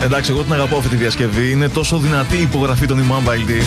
Εντάξει, εγώ την αγαπώ αυτή τη διασκευή. Είναι τόσο δυνατή η υπογραφή των Imam Baldi.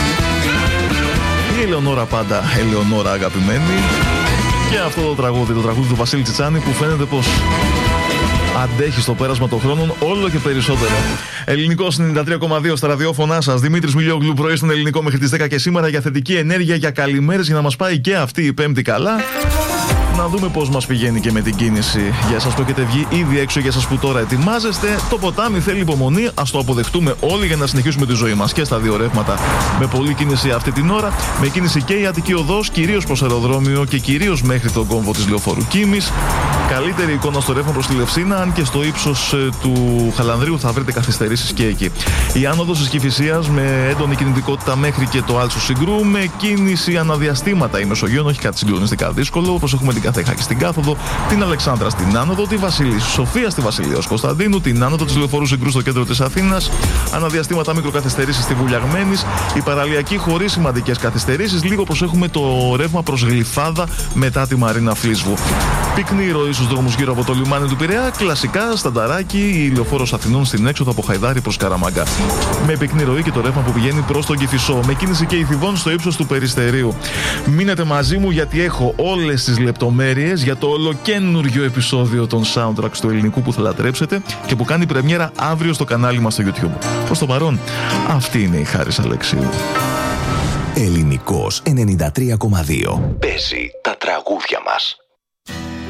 Η Ελεονόρα πάντα, Ελεονόρα αγαπημένη. Και αυτό το τραγούδι του Βασίλη Τσιτσάνη, που φαίνεται πως αντέχει στο πέρασμα των χρόνων όλο και περισσότερο. Ελληνικό 93,2 στα ραδιόφωνά σας. Δημήτρης Μιλιόγλου, πρωί στον Ελληνικό μέχρι τις 10 και σήμερα για θετική ενέργεια, για καλημέρες, για να μας πάει και αυτή η Πέμπτη καλά. Να δούμε πώς μας πηγαίνει και με την κίνηση. Για εσάς που έχετε βγει ήδη έξω, για εσάς που τώρα ετοιμάζεστε, το ποτάμι θέλει υπομονή. Ας το αποδεχτούμε όλοι για να συνεχίσουμε τη ζωή μας και στα δύο ρεύματα. Με πολλή κίνηση αυτή την ώρα. Με κίνηση και η Αττική Οδός, κυρίως προς αεροδρόμιο και κυρίως μέχρι τον κόμβο της Λεωφόρου Κίμης. Καλύτερη εικόνα στο ρεύμα προς τη Λευσίνα, αν και στο ύψος του Χαλανδρίου θα βρείτε καθυστερήσεις και εκεί. Η άνοδος της Κηφισίας με έντονη κινητικότητα μέχρι και το Άλσο Συγκρού. Με κίνηση αναδιαστήματα η Μεσογείων, όχι κάτι συγκλονιστικά δύσκολο, όπως έχουμε την Καθέχακη στην κάθοδο, την Αλεξάνδρα στην άνοδο, τη Βασιλής Σοφία στη Βασιλείος Κωνσταντίνου, την άνοδο της Λεωφόρου Συγκρού στο κέντρο της Αθήνας. Αναδιαστήματα μικροκαθυστερήσεις στη Βουλιαγμένης. Η παραλιακή χωρίς σημαντικές καθυστερήσεις. Λίγο προσέχουμε το ρεύμα προς Γλυφάδα μετά τη Μαρίνα Φλίσβου. Πυκνή ροή στους δρόμους γύρω από το λιμάνι του Πειραιά. Κλασικά, Στανταράκι, η Λεωφόρος Αθηνών στην έξοδο από Χαϊδάρη προς Καραμαγκά. Με πυκνή ροή και το ρεύμα που πηγαίνει προς τον Κηφισό. Με κίνηση και Ιθιβών στο ύψος του Περιστερίου. Μείνετε μαζί μου γιατί έχω όλες τις λεπτομέρειες για το ολοκένουργιο επεισόδιο των soundtracks του ελληνικού που θα λατρέψετε και που κάνει πρεμιέρα αύριο στο κανάλι μας στο YouTube. Προς το παρόν, αυτή είναι η Χάρης Αλεξίου. Ελληνικός 93,2. Παίζει τα